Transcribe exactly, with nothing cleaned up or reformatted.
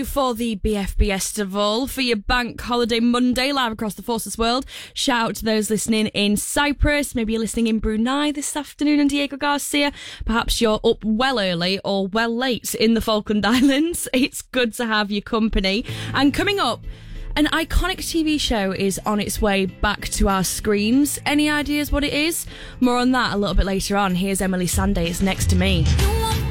For the B F B Festival, for your bank holiday Monday, live across the Forces world. Shout out to those listening in Cyprus. Maybe you're listening in Brunei this afternoon on Diego Garcia. Perhaps you're up well early or well late in the Falkland Islands. It's good to have your company. And coming up, an iconic T V show is on its way back to our screens. Any ideas what it is? More on that a little bit later on. Here's Emily Sandé. It's Next to Me.